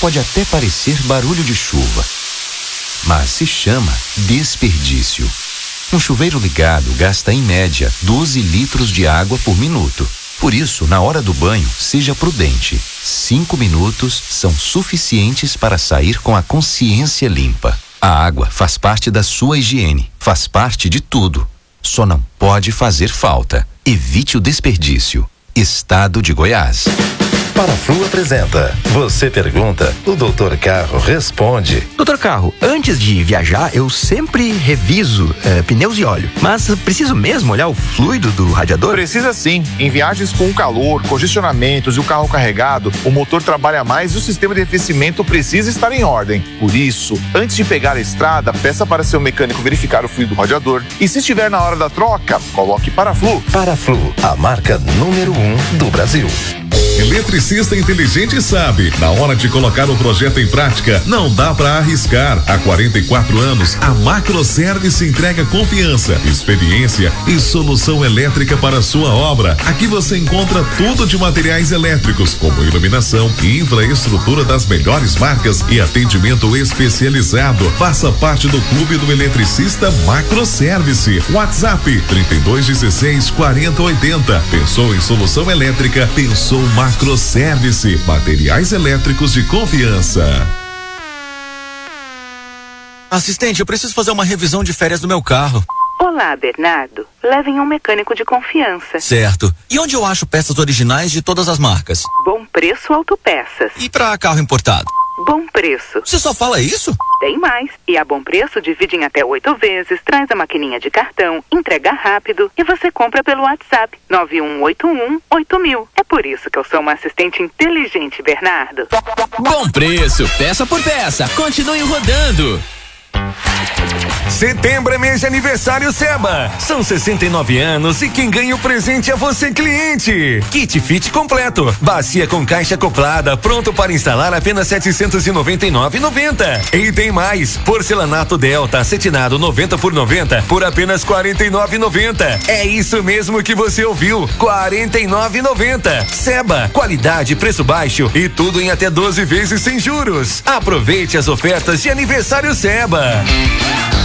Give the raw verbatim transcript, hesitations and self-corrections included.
pode até parecer barulho de chuva, mas se chama desperdício. Um chuveiro ligado gasta, em média, doze litros de água por minuto. Por isso, na hora do banho, seja prudente. Cinco minutos são suficientes para sair com a consciência limpa. A água faz parte da sua higiene, faz parte de tudo. Só não pode fazer falta. Evite o desperdício. Estado de Goiás. Paraflu apresenta Você Pergunta, o doutor Carro responde. doutor Carro, antes de viajar, eu sempre reviso é, pneus e óleo. Mas preciso mesmo olhar o fluido do radiador? Precisa sim. Em viagens com calor, congestionamentos e o carro carregado, o motor trabalha mais e o sistema de aquecimento precisa estar em ordem. Por isso, antes de pegar a estrada, peça para seu mecânico verificar o fluido do radiador. E se estiver na hora da troca, coloque Paraflu. Paraflu, a marca número um do Brasil. Eletricista inteligente sabe, na hora de colocar o projeto em prática, não dá para arriscar. Há quarenta e quatro anos, a Macroservice entrega confiança, experiência e solução elétrica para a sua obra. Aqui você encontra tudo de materiais elétricos, como iluminação e infraestrutura das melhores marcas e atendimento especializado. Faça parte do clube do eletricista Macroservice. WhatsApp trinta e dois dezesseis quarenta oitenta. Pensou em solução elétrica? Pensou Macroservice, materiais elétricos de confiança. Assistente, eu preciso fazer uma revisão de férias do meu carro. Olá, Bernardo. Levem um mecânico de confiança. Certo. E onde eu acho peças originais de todas as marcas? Bom Preço Autopeças. E para carro importado? Bom Preço. Você só fala isso? Tem mais. E a Bom Preço divide em até oito vezes, traz a maquininha de cartão, entrega rápido e você compra pelo WhatsApp nove um oito um oito mil. É por isso que eu sou uma assistente inteligente, Bernardo. Bom Preço, peça por peça. Continue rodando. Setembro é mês de aniversário Seba. São sessenta e nove anos e quem ganha o presente é você, cliente. Kit Fit completo, bacia com caixa acoplada, pronto para instalar, apenas setecentos e noventa e nove reais e noventa centavos. E tem mais, porcelanato Delta acetinado noventa por noventa por apenas quarenta e nove reais e noventa centavos. É isso mesmo que você ouviu, quarenta e nove reais e noventa centavos. Seba, qualidade, preço baixo e tudo em até doze vezes sem juros. Aproveite as ofertas de aniversário Seba.